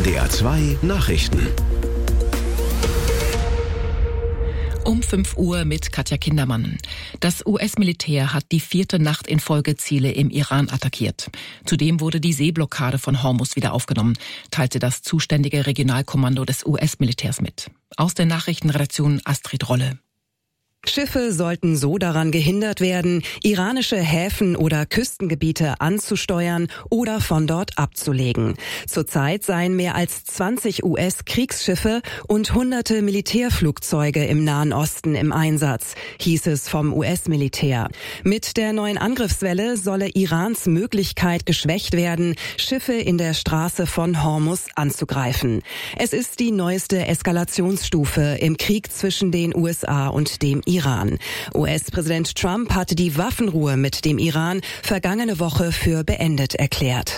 NDR 2 Nachrichten. Um 5 Uhr mit Katja Kindermann. Das US-Militär hat die 4. Nacht in Folge Ziele im Iran attackiert. Zudem wurde die Seeblockade von Hormuz wieder aufgenommen, teilte das zuständige Regionalkommando des US-Militärs mit. Aus der Nachrichtenredaktion Astrid Rolle. Schiffe sollten so daran gehindert werden, iranische Häfen oder Küstengebiete anzusteuern oder von dort abzulegen. Zurzeit seien mehr als 20 US-Kriegsschiffe und hunderte Militärflugzeuge im Nahen Osten im Einsatz, hieß es vom US-Militär. Mit der neuen Angriffswelle solle Irans Möglichkeit geschwächt werden, Schiffe in der Straße von Hormuz anzugreifen. Es ist die neueste Eskalationsstufe im Krieg zwischen den USA und dem Iran. US-Präsident Trump hatte die Waffenruhe mit dem Iran vergangene Woche für beendet erklärt.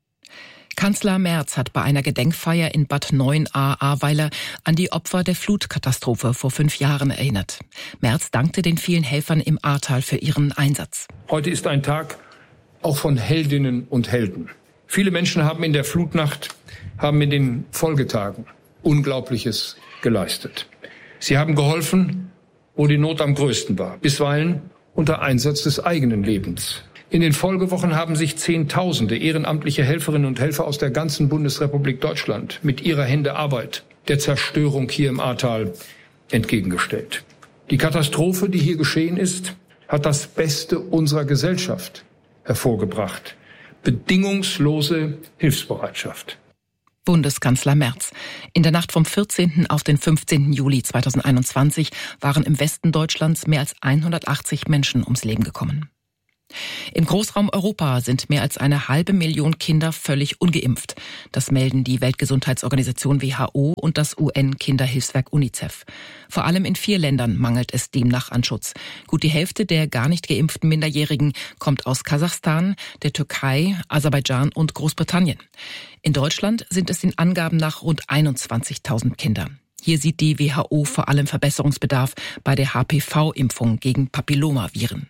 Kanzler Merz hat bei einer Gedenkfeier in Bad 9a-Ahrweiler an die Opfer der Flutkatastrophe vor 5 Jahren erinnert. Merz dankte den vielen Helfern im Ahrtal für ihren Einsatz. Heute ist ein Tag auch von Heldinnen und Helden. Viele Menschen haben in der Flutnacht, haben in den Folgetagen Unglaubliches geleistet. Sie haben geholfen, wo die Not am größten war, bisweilen unter Einsatz des eigenen Lebens. In den Folgewochen haben sich Zehntausende ehrenamtliche Helferinnen und Helfer aus der ganzen Bundesrepublik Deutschland mit ihrer Hände Arbeit der Zerstörung hier im Ahrtal entgegengestellt. Die Katastrophe, die hier geschehen ist, hat das Beste unserer Gesellschaft hervorgebracht. Bedingungslose Hilfsbereitschaft. Bundeskanzler Merz. In der Nacht vom 14. auf den 15. Juli 2021 waren im Westen Deutschlands mehr als 180 Menschen ums Leben gekommen. Im Großraum Europa sind mehr als 500.000 Kinder völlig ungeimpft. Das melden die Weltgesundheitsorganisation WHO und das UN-Kinderhilfswerk UNICEF. Vor allem in 4 Ländern mangelt es demnach an Schutz. Gut die Hälfte der gar nicht geimpften Minderjährigen kommt aus Kasachstan, der Türkei, Aserbaidschan und Großbritannien. In Deutschland sind es den Angaben nach rund 21.000 Kinder. Hier sieht die WHO vor allem Verbesserungsbedarf bei der HPV-Impfung gegen Papillomaviren.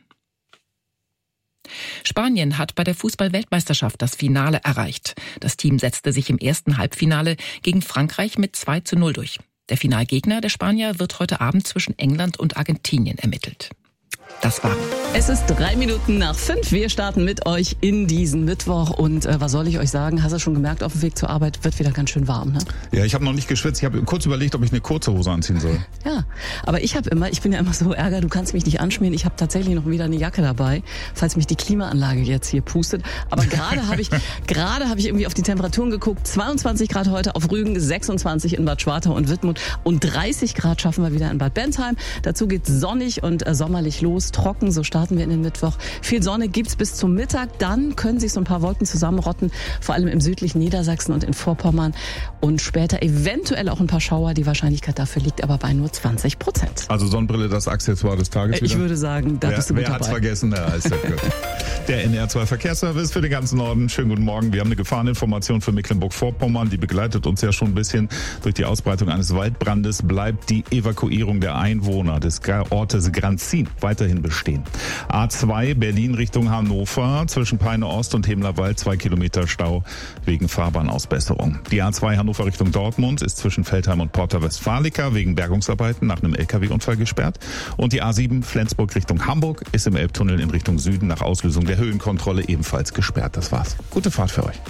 Spanien hat bei der Fußball-Weltmeisterschaft das Finale erreicht. Das Team setzte sich im ersten Halbfinale gegen Frankreich mit 2:0 durch. Der Finalgegner der Spanier wird heute Abend zwischen England und Argentinien ermittelt. Das war. Es ist 5:03. Wir starten mit euch in diesen Mittwoch. Und was soll ich euch sagen? Hast du schon gemerkt, auf dem Weg zur Arbeit wird wieder ganz schön warm, ne? Ja, ich habe noch nicht geschwitzt. Ich habe kurz überlegt, ob ich eine kurze Hose anziehen soll. Ja, aber ich bin ja immer so Ärger, du kannst mich nicht anschmieren. Ich habe tatsächlich noch wieder eine Jacke dabei, falls mich die Klimaanlage jetzt hier pustet. Aber gerade habe ich irgendwie auf die Temperaturen geguckt. 22 Grad heute auf Rügen, 26 in Bad Schwartau und Wittmund und 30 Grad schaffen wir wieder in Bad Bentheim. Dazu geht's sonnig und sommerlich los, trocken, so starten wir in den Mittwoch. Viel Sonne gibt's bis zum Mittag, dann können sich so ein paar Wolken zusammenrotten, vor allem im südlichen Niedersachsen und in Vorpommern und später eventuell auch ein paar Schauer. Die Wahrscheinlichkeit dafür liegt aber bei nur 20%. Also Sonnenbrille, das Accessoire des Tages wieder? Ich würde sagen, da bist du gut dabei. Wer hat's vergessen? Der NDR 2 Verkehrsservice für den ganzen Norden. Schönen guten Morgen. Wir haben eine Gefahreninformation für Mecklenburg-Vorpommern. Die begleitet uns ja schon ein bisschen. Durch die Ausbreitung eines Waldbrandes bleibt die Evakuierung der Einwohner des Ortes Granzin weiterhin bestehen. A2 Berlin Richtung Hannover zwischen Peine Ost und Hemlerwald 2 Kilometer Stau wegen Fahrbahnausbesserung. Die A2 Hannover Richtung Dortmund ist zwischen Veltheim und Porta Westfalica wegen Bergungsarbeiten nach einem LKW-Unfall gesperrt. Und die A7 Flensburg Richtung Hamburg ist im Elbtunnel in Richtung Süden nach Auslösung der Höhenkontrolle ebenfalls gesperrt. Das war's. Gute Fahrt für euch.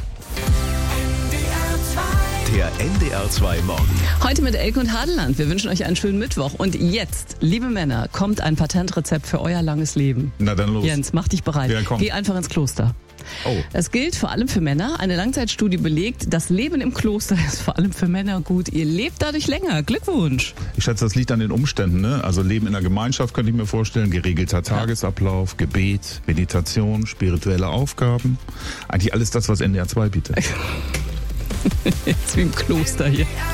Der NDR 2 Morgen. Heute mit Elke und Hadeland. Wir wünschen euch einen schönen Mittwoch. Und jetzt, liebe Männer, kommt ein Patentrezept für euer langes Leben. Na dann los. Jens, mach dich bereit. Ja, komm. Geh einfach ins Kloster. Oh. Das gilt vor allem für Männer. Eine Langzeitstudie belegt, das Leben im Kloster ist vor allem für Männer gut. Ihr lebt dadurch länger. Glückwunsch. Ich schätze, das liegt an den Umständen, ne? Also Leben in der Gemeinschaft könnte ich mir vorstellen, geregelter Tagesablauf, Gebet, Meditation, spirituelle Aufgaben. Eigentlich alles das, was NDR 2 bietet. Jetzt wie im Kloster hier.